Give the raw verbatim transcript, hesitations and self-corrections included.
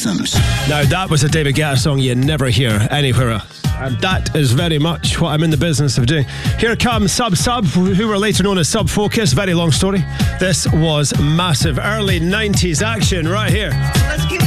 anthems. Now, that was a David Guetta song you never hear anywhere else. And that is very much what I'm in the business of doing. Here comes Sub Sub, who were later known as Sub Focus. Very long story. This was massive early nineties action right here.